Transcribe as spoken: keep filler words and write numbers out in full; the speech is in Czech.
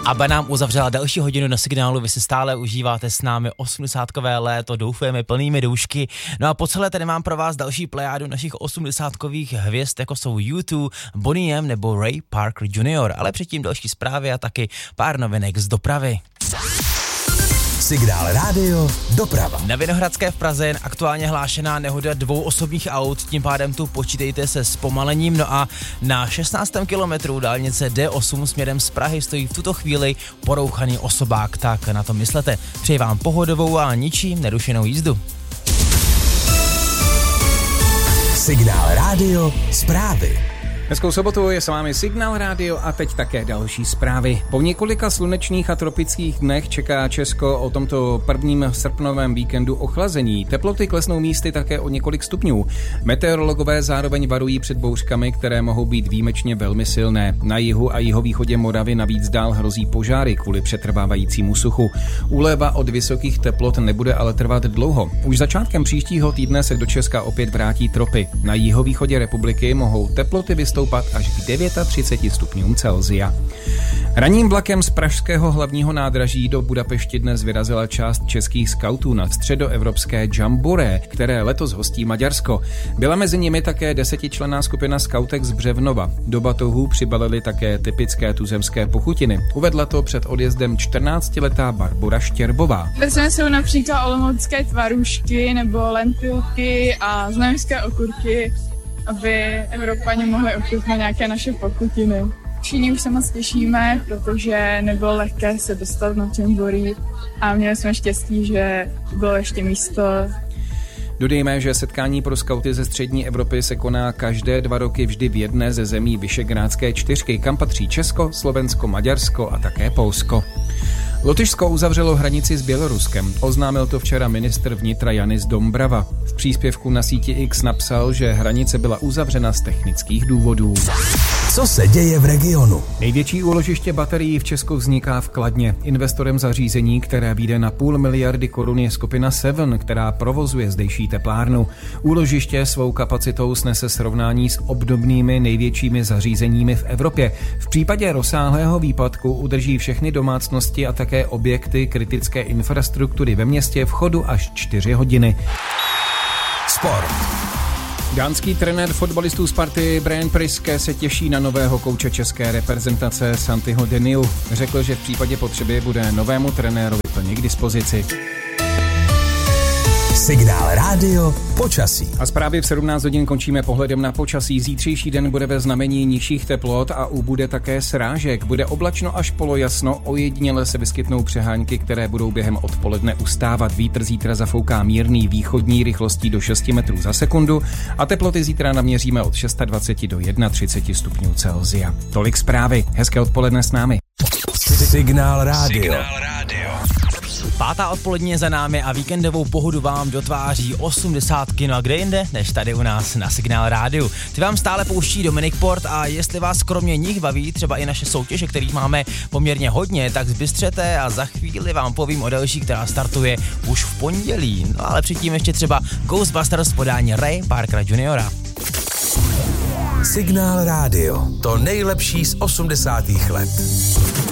Aba nám uzavřela další hodinu na Signálu, vy si stále užíváte s námi osmdesátkové léto, doufujeme plnými doušky. No a po celé tady mám pro vás další plejádu našich osmdesátkových hvězd, jako jsou U dva, Boney M nebo Ray Parker junior, ale předtím další zprávy a taky pár novinek z dopravy. Signál rádio doprava. Na Vinohradské v Praze je aktuálně hlášená nehoda dvou osobních aut, tím pádem tu počítejte se zpomalením. No a na šestnáctém kilometru dálnice D osm směrem z Prahy stojí v tuto chvíli porouchaný osobák, tak na to myslete. Přeji vám pohodovou a ničím nerušenou jízdu. Signál rádio zprávy. Hezkou sobotu, je s vámi Signál rádio a teď také další zprávy. Po několika slunečných a tropických dnech čeká Česko o tomto prvním srpnovém víkendu ochlazení. Teploty klesnou místy také o několik stupňů. Meteorologové zároveň varují před bouřkami, které mohou být výjimečně velmi silné. Na jihu a jihovýchodě Moravy navíc dál hrozí požáry kvůli přetrvávajícímu suchu. Úleva od vysokých teplot nebude ale trvat dlouho. Už začátkem příštího týdne se do Česka opět vrátí tropy. Na jihovýchodě republiky mohou teploty vystoupat až k třiceti devíti stupňům Celsia. Ranním vlakem z pražského hlavního nádraží do Budapešti dnes vyrazila část českých skautů na středoevropské Jamboree, které letos hostí Maďarsko. Byla mezi nimi také desetičlenná skupina skautek z Břevnova. Do batohů přibalili také typické tuzemské pochutiny. Uvedla to před odjezdem čtrnáctiletá Barbora Štěrbová. Vezmeme jsou například olomoucké tvarůžky nebo lentilky a znojemské okurky, aby Evropani mohli ochutnat nějaké naše pochutiny. Všichni už se moc těšíme, protože nebylo lehké se dostat na Jamboree a měli jsme štěstí, že bylo ještě místo. Dodejme, že setkání pro skauty ze střední Evropy se koná každé dva roky vždy v jedné ze zemí Visegrádské čtyřky, kam patří Česko, Slovensko, Maďarsko a také Polsko. Lotyšsko uzavřelo hranici s Běloruskem. Oznámil to včera ministr vnitra Janis Dombrava. V příspěvku na síti X napsal, že hranice byla uzavřena z technických důvodů. Co se děje v regionu? Největší úložiště baterií v Česku vzniká v Kladně. Investorem zařízení, které vyjde na půl miliardy korun, je skupina Seven, která provozuje zdejší teplárnu. Úložiště svou kapacitou snese srovnání s obdobnými největšími zařízeními v Evropě. V případě rozsáhlého výpadku udrží všechny domácnosti a také objekty kritické infrastruktury ve městě v chodu až čtyři hodiny. Sport. Dánský trenér fotbalistů Sparty Brian Priske se těší na nového kouče české reprezentace Santiho Deniu. Řekl, že v případě potřeby bude novému trenérovi plně k dispozici. Signál rádio počasí. A zprávy v sedmnáct hodin končíme pohledem na počasí. Zítřejší den bude ve znamení nižších teplot a ubude také srážek. Bude oblačno až polojasno, ojediněle se vyskytnou přehánky, které budou během odpoledne ustávat. Vítr zítra zafouká mírný východní rychlostí do šesti metrů za sekundu a teploty zítra naměříme od dvacet šest do třiceti jedna stupňů Celsia. Tolik zprávy. Hezké odpoledne s námi. Signál rádio. Signál rádio. Pátá odpolední je za námi a víkendovou pohodu vám dotváří osmdesátky, no a kde jinde, než tady u nás na Signál rádiu. Ty vám stále pouští Dominik Port a jestli vás kromě nich baví třeba i naše soutěže, kterých máme poměrně hodně, tak zbystřete a za chvíli vám povím o další, která startuje už v pondělí. No ale předtím ještě třeba Ghostbusters v podání Ray Parkera juniora. Signál rádio. To nejlepší z osmdesátých let.